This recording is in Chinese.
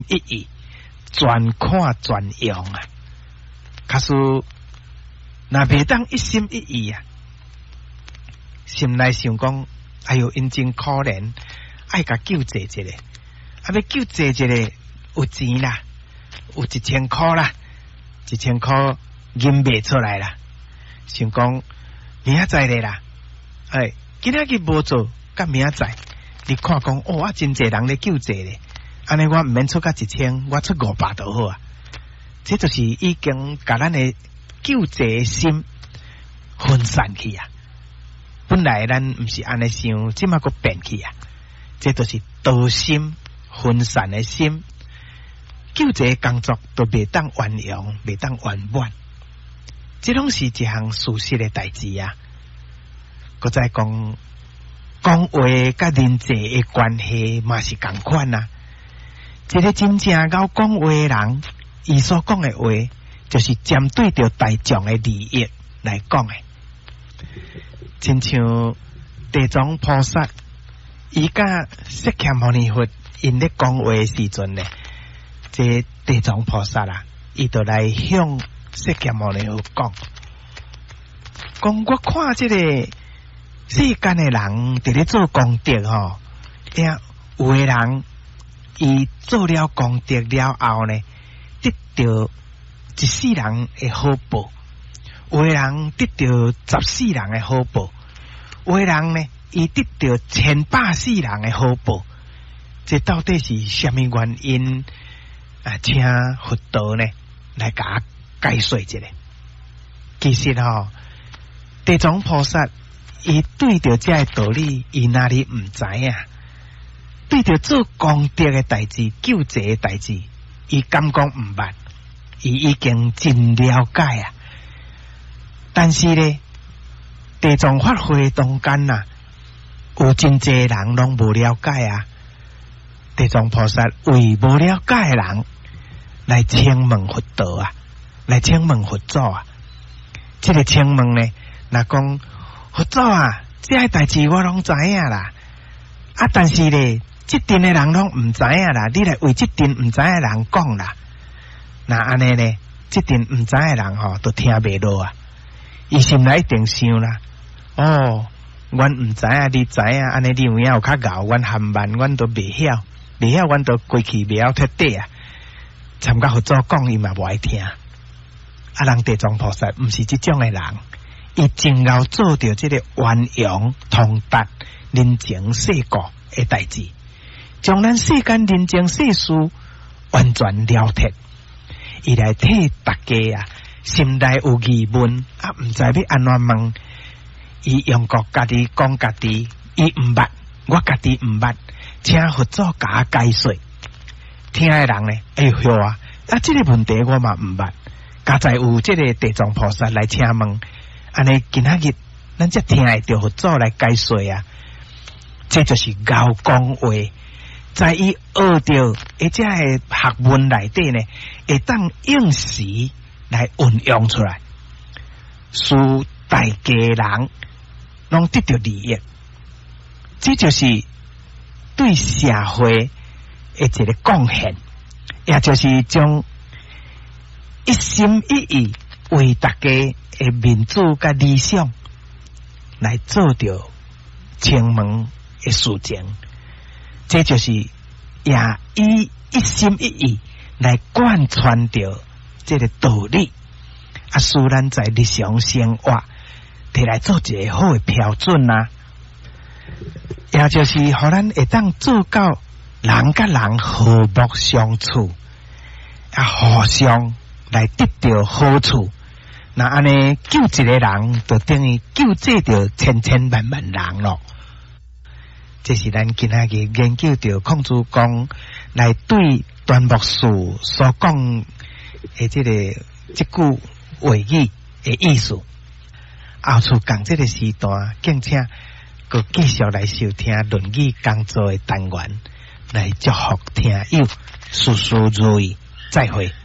一意，全看全用啊。可是那袂当一心一意啊，心内想讲，哎哟，因真可怜，爱甲救济一下，啊，要救济一下，有钱啦，有1000块啦，1000块银袂出来啦，想讲明仔载咧啦，哎，今仔日无做，甲明仔载，你看讲，哦，啊，真侪人咧救济咧，安尼我毋免出甲1000，我出500就好啊，这就是已经甲咱的救济心分散去啊。本来咱毋是安尼想，即马个变去啊，这就是道心分散的心，救济工作都袂当完用，袂当完满，这拢是一项事实的代志啊。搁再讲话甲人际的关系嘛是共款啊。一个真正够讲话的人，伊所讲的话，就是针对着大众的利益来讲的。亲像地藏菩萨，伊甲释迦牟尼佛因咧讲话的时阵呢，这地藏菩萨啦，伊就来向释迦牟尼佛讲，我看这个世间的人伫咧做功德吼，有的人伊做了功德了后呢，得到一世人的好报。有的人得到10世人的好报，有的人呢，伊得到10000世人的好报。这到底是什么原因啊？请佛陀呢来甲我解说一下。其实地藏菩萨伊对着这个道理，伊哪里唔知啊？对着做功德的代志、救济的代志，伊敢讲唔捌，伊已经真了解啊。但是呢，地藏法会中间呐，有真济人拢无了解啊。地藏菩萨为无了解的人来请问佛陀啊，来请问佛祖啊。这个请问呢，若讲佛祖啊，这个代志我拢知影啦，啊，但是呢，这阵的人拢唔知影啦，你来为这阵唔知影的人讲啦。那安尼呢，这阵唔知影的人都听袂落啊。伊心内一定想啦，哦，阮毋知影，你知影，安尼你有影有较敖，阮含慢，阮都袂晓，阮都过去袂晓彻底啊。参加佛祖讲，伊嘛无爱听。啊，人地藏菩萨毋是即种诶人，伊真够做着即个圆融通达人情世故诶代志，将咱世间人情世事完全了脱，伊来替大家啊。心内有疑问啊，唔知要安怎问，伊用国家己讲家己，伊唔捌，我家己唔捌，请佛祖甲我解说。听的人呢，哎哟啊，这个问题我嘛唔捌，加在有这个地藏菩萨来请问，安尼今仔日咱才听会着佛祖来解说啊，这就是敖讲话。在伊学着而且的学问内底呢，会当应时来运用出来，使大家人拢得到利益，这就是对社会的一个贡献，也就是将一心一意为大家的民主甲理想来做着请问的事情，这就是也以一心一意来贯穿着这个道理，啊，使咱在日常生活摕来做一个好的标准啊，也就是互咱会当做到人甲人和睦相处，啊，互相来得到好处。那安尼救一个人，就等于救济着千千万万人咯。这是咱今仔日研究着孔子讲来对端木树所讲的这句话语的意思。后处讲这个时段，敬请佮继续来收听《论语》讲座的单元，来祝福听友事事如意，再会。